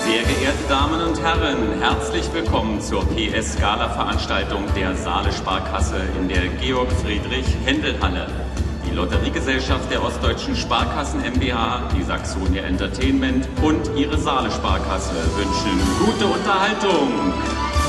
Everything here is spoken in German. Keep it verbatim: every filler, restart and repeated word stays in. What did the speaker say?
Sehr geehrte Damen und Herren, herzlich willkommen zur P S-Gala-Veranstaltung der Saale Sparkasse in der Georg-Friedrich-Händel-Halle. Die Lotteriegesellschaft der Ostdeutschen Sparkassen MbH, die Saxonia Entertainment und ihre Saale Sparkasse wünschen gute Unterhaltung.